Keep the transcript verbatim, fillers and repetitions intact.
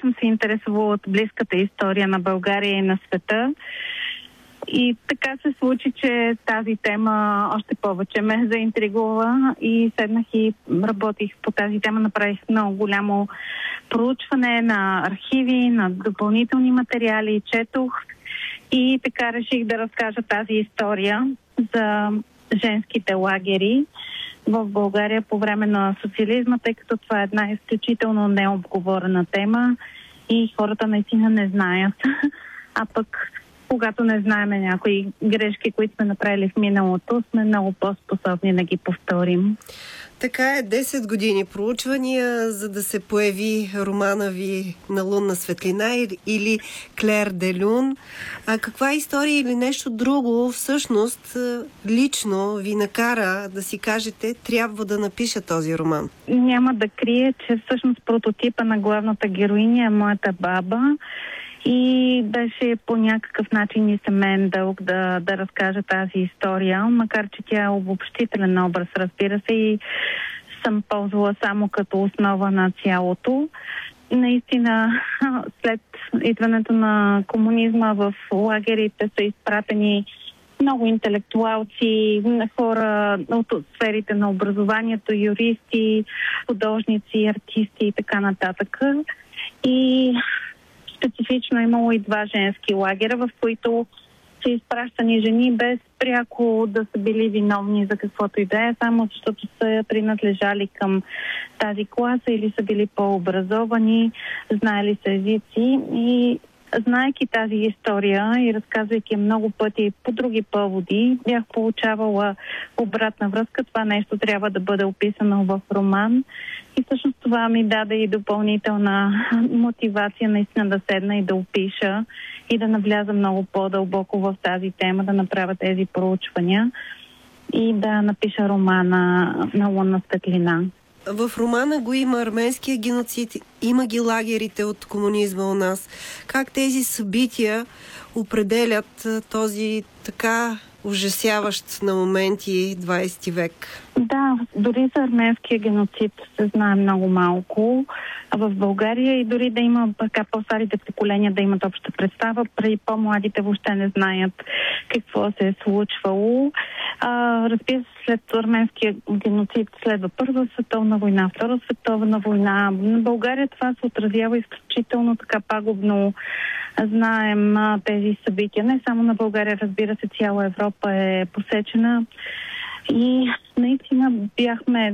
съм се интересувала от близката история на България и на света. И така се случи, че тази тема още повече ме заинтригува и седнах и работих по тази тема. Направих много голямо проучване на архиви, на допълнителни материали, четох и така реших да разкажа тази история за женските лагери в България по време на социализма, тъй като това е една изключително необговорена тема и хората наистина не знаят. А пък когато не знаем някои грешки, които сме направили в миналото, сме много по-способни да ги повторим. Така е, десет години проучвания, за да се появи романа ви "На лунна светлина" или "Клер де Люн". А каква история или нещо друго всъщност лично ви накара да си кажете, трябва да напиша този роман? Няма да крия, че всъщност прототипа на главната героиня е моята баба. И беше по някакъв начин и семейен дълг да, да разкажа тази история, макар че тя е обобщителен образ, разбира се, и съм ползвала само като основа на цялото. Наистина, след идването на комунизма в лагерите са изпратени много интелектуалци, хора от сферите на образованието, юристи, художници, артисти и така нататък. И специфично е имало и два женски лагера, в които са изпращани жени без пряко да са били виновни за каквото и да е, само защото са принадлежали към тази класа или са били по-образовани, знаели са езици. И знаейки тази история и разказвайки много пъти по други поводи, бях получавала обратна връзка. Това нещо трябва да бъде описано в роман. И всъщност това ми даде и допълнителна мотивация наистина да седна и да опиша и да навляза много по-дълбоко в тази тема, да направя тези проучвания и да напиша романа "На лунна светлина". В романа го има арменския геноцид, има ги лагерите от комунизма у нас. Как тези събития определят този така ужасяващ на моменти двайсети век? Да, дори за арменския геноцид се знае много малко в България и дори да има така по-старите поколения да имат обща представа, при по-младите въобще не знаят какво се е случвало. А, разбира се, след арменския геноцид следва Първа световна война, Втора световна война. На България това се отразява изключително така пагубно. Знаем а, тези събития. Не само на България, разбира се, цяла Европа е посечена. И наистина бяхме